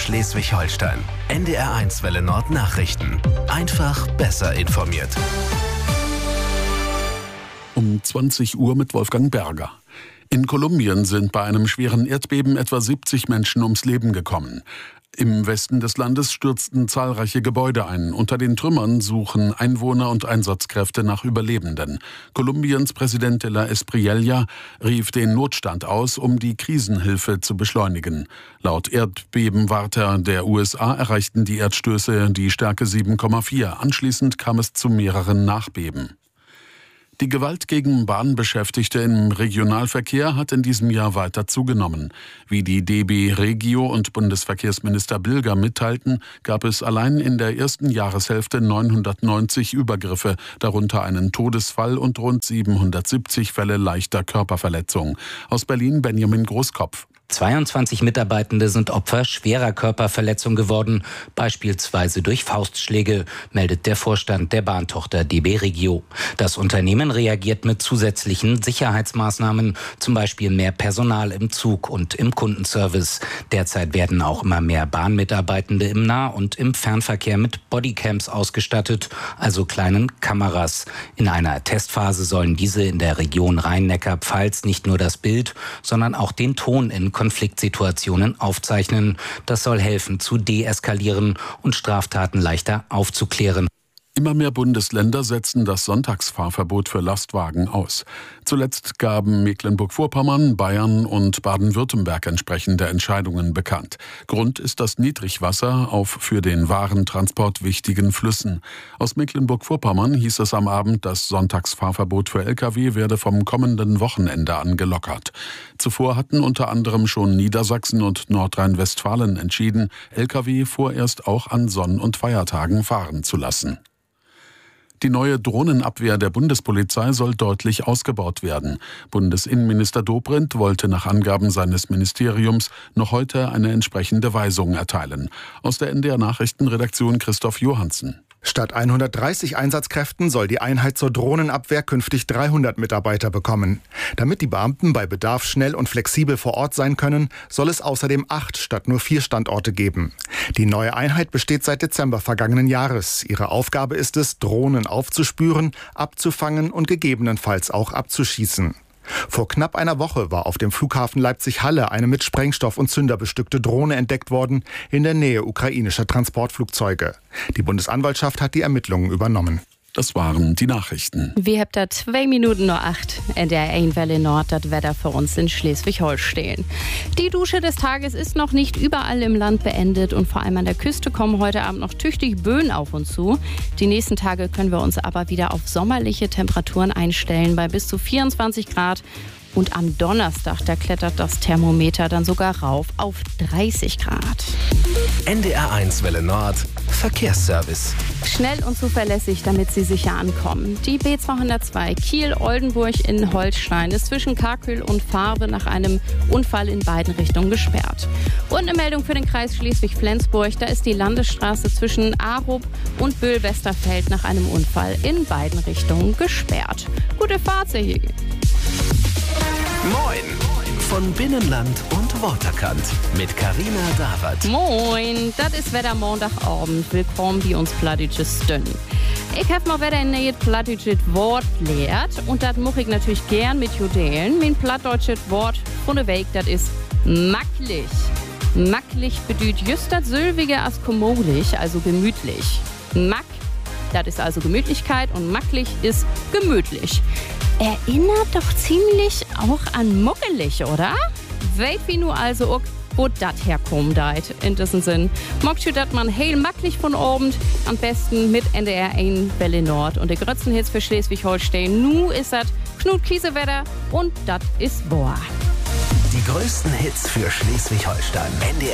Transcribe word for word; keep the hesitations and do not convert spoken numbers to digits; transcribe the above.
Schleswig-Holstein. N D R eins Welle Nord Nachrichten. Einfach besser informiert. Um zwanzig Uhr mit Wolfgang Berger. In Kolumbien sind bei einem schweren Erdbeben etwa siebzig Menschen ums Leben gekommen. Im Westen des Landes stürzten zahlreiche Gebäude ein. Unter den Trümmern suchen Einwohner und Einsatzkräfte nach Überlebenden. Kolumbiens Präsident de la Espriella rief den Notstand aus, um die Krisenhilfe zu beschleunigen. Laut Erdbebenwarter der U S A erreichten die Erdstöße die Stärke sieben Komma vier. Anschließend kam es zu mehreren Nachbeben. Die Gewalt gegen Bahnbeschäftigte im Regionalverkehr hat in diesem Jahr weiter zugenommen. Wie die D B Regio und Bundesverkehrsminister Bilger mitteilten, gab es allein in der ersten Jahreshälfte neunhundertneunzig Übergriffe, darunter einen Todesfall und rund siebenhundertsiebzig Fälle leichter Körperverletzung. Aus Berlin Benjamin Großkopf. zweiundzwanzig Mitarbeitende sind Opfer schwerer Körperverletzung geworden, beispielsweise durch Faustschläge, meldet der Vorstand der Bahntochter D B Regio. Das Unternehmen reagiert mit zusätzlichen Sicherheitsmaßnahmen, zum Beispiel mehr Personal im Zug und im Kundenservice. Derzeit werden auch immer mehr Bahnmitarbeitende im Nah- und im Fernverkehr mit Bodycams ausgestattet, also kleinen Kameras. In einer Testphase sollen diese in der Region Rhein-Neckar-Pfalz nicht nur das Bild, sondern auch den Ton in Konfliktsituationen aufzeichnen. Das soll helfen zu deeskalieren und Straftaten leichter aufzuklären. Immer mehr Bundesländer setzen das Sonntagsfahrverbot für Lastwagen aus. Zuletzt gaben Mecklenburg-Vorpommern, Bayern und Baden-Württemberg entsprechende Entscheidungen bekannt. Grund ist das Niedrigwasser auf für den Warentransport wichtigen Flüssen. Aus Mecklenburg-Vorpommern hieß es am Abend, das Sonntagsfahrverbot für L K W werde vom kommenden Wochenende an gelockert. Zuvor hatten unter anderem schon Niedersachsen und Nordrhein-Westfalen entschieden, L K W vorerst auch an Sonn- und Feiertagen fahren zu lassen. Die neue Drohnenabwehr der Bundespolizei soll deutlich ausgebaut werden. Bundesinnenminister Dobrindt wollte nach Angaben seines Ministeriums noch heute eine entsprechende Weisung erteilen. Aus der N D R Nachrichtenredaktion Christoph Johansen. Statt hundertdreißig Einsatzkräften soll die Einheit zur Drohnenabwehr künftig dreihundert Mitarbeiter bekommen. Damit die Beamten bei Bedarf schnell und flexibel vor Ort sein können, soll es außerdem acht statt nur vier Standorte geben. Die neue Einheit besteht seit Dezember vergangenen Jahres. Ihre Aufgabe ist es, Drohnen aufzuspüren, abzufangen und gegebenenfalls auch abzuschießen. Vor knapp einer Woche war auf dem Flughafen Leipzig-Halle eine mit Sprengstoff und Zünder bestückte Drohne entdeckt worden, in der Nähe ukrainischer Transportflugzeuge. Die Bundesanwaltschaft hat die Ermittlungen übernommen. Das waren die Nachrichten. Wir habt da zwei Minuten nur acht. In der ein Welle Nord, das Wetter für uns in Schleswig-Holstein. Die Dusche des Tages ist noch nicht überall im Land beendet und vor allem an der Küste kommen heute Abend noch tüchtig Böen auf uns zu. Die nächsten Tage können wir uns aber wieder auf sommerliche Temperaturen einstellen bei bis zu vierundzwanzig Grad. Und am Donnerstag, da klettert das Thermometer dann sogar rauf auf dreißig Grad. N D R eins Welle Nord Verkehrsservice. Schnell und zuverlässig, damit Sie sicher ankommen. Die B zweihundertzwei Kiel-Oldenburg in Holstein ist zwischen Karkül und Farbe nach einem Unfall in beiden Richtungen gesperrt. Und eine Meldung für den Kreis Schleswig-Flensburg. Da ist die Landesstraße zwischen Arup und Böhl-Westerfeld nach einem Unfall in beiden Richtungen gesperrt. Gute Fahrt, hier. Moin von Binnenland und Waterkant mit Carina Dawert. Moin, das ist Wetter Montagabend. Willkommen bei uns Plattdeutsches Stön. Ich habe mal wieder ein neues plattdeutsches Wort lehrt und das mache ich natürlich gern mit Judelen. Mein plattdeutsches Wort von der Weg, das ist macklig. Macklig bedeutet just das Sylvige als kommodlich, also gemütlich. Mack, das ist also Gemütlichkeit und macklig ist gemütlich. Erinnert doch ziemlich auch an muckelig, oder? Weit wie nu also auch, wo dat herkommt deit. In diesem Sinn, mocht ihr dat man heil macklig von oben, am besten mit N D R eins Welle Nord und der Grötzenhits für Schleswig-Holstein. Nu ist dat Knut-Kiesewetter und dat ist wahr. Die größten Hits für Schleswig-Holstein. N D R